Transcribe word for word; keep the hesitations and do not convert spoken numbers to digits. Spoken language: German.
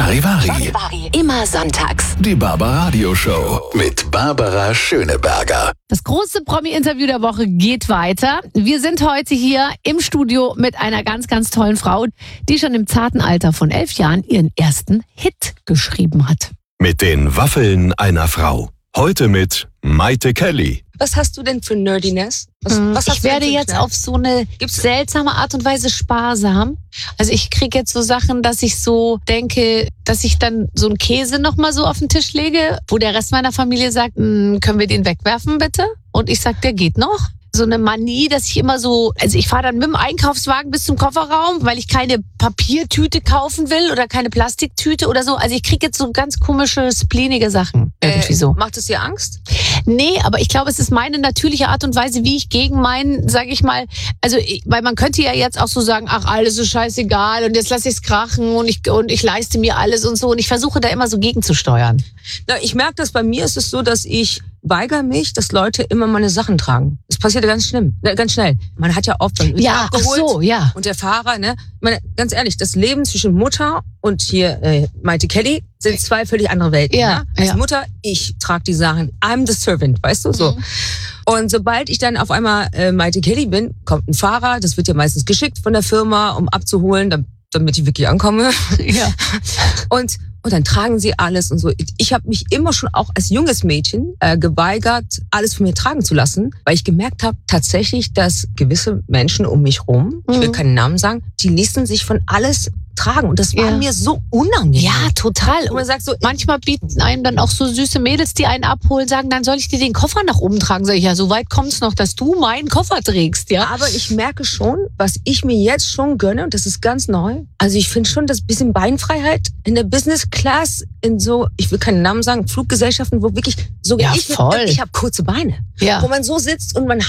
Charivari. Immer sonntags. Die Barbaradio Show mit Barbara Schöneberger. Das große Promi-Interview der Woche geht weiter. Wir sind heute hier im Studio mit einer ganz, ganz tollen Frau, die schon im zarten Alter von elf Jahren ihren ersten Hit geschrieben hat. Mit den Waffeln einer Frau. Heute mit Maite Kelly. Was hast du denn für Nerdiness? Was, was hast Ich du denn werde für jetzt Nerd? auf so eine Gibt's- seltsame Art und Weise sparsam. Also ich kriege jetzt so Sachen, dass ich so denke, dass ich dann so einen Käse nochmal so auf den Tisch lege, wo der Rest meiner Familie sagt, "Mm, können wir den wegwerfen bitte?" Und ich sag, der geht noch. So eine Manie, dass ich immer so, also ich fahre dann mit dem Einkaufswagen bis zum Kofferraum, weil ich keine Papiertüte kaufen will oder keine Plastiktüte oder so. Also ich kriege jetzt so ganz komische, spleenige Sachen. Irgendwie Äh, so. Macht es dir Angst? Nee, aber ich glaube, es ist meine natürliche Art und Weise, wie ich gegen meinen, sage ich mal, also ich, weil man könnte ja jetzt auch so sagen, ach, alles ist scheißegal und jetzt lasse ich es krachen und ich, und ich leiste mir alles und so. Und ich versuche da immer so gegenzusteuern. Na, ich merke, dass bei mir ist es so, dass ich weigere mich, dass Leute immer meine Sachen tragen. Das passiert ja ganz schlimm, äh, ganz schnell. Man hat ja oft dann Ja, ach abgeholt so, ja. und der Fahrer, ne? Ich meine, ganz ehrlich, das Leben zwischen Mutter und hier äh, Maite Kelly sind zwei völlig andere Welten. Ja, ne? Als ja. Mutter, ich trage die Sachen. I'm the servant, weißt du so. Mhm. Und sobald ich dann auf einmal äh, Maite Kelly bin, kommt ein Fahrer. Das wird ja meistens geschickt von der Firma, um abzuholen, damit, damit ich wirklich ankomme. Ja. Und und dann tragen sie alles und so. Ich habe mich immer schon auch als junges Mädchen äh, geweigert, alles von mir tragen zu lassen, weil ich gemerkt habe tatsächlich, dass gewisse Menschen um mich rum, ich will Mhm. keinen Namen sagen, die ließen sich von alles tragen. Und das war Ja. mir so unangenehm. Ja, total. Und man sagt so, Manchmal bieten einem dann auch so süße Mädels, die einen abholen, sagen, dann soll ich dir den Koffer nach oben tragen. Sag ich, ja, so weit kommt's noch, dass du meinen Koffer trägst, ja. aber ich merke schon, was ich mir jetzt schon gönne, und das ist ganz neu. Also ich finde schon, das bisschen Beinfreiheit in der Business Class, in so, ich will keinen Namen sagen, Fluggesellschaften, wo wirklich so Ja, ich, voll. ich habe kurze Beine. Ja. Wo man so sitzt und man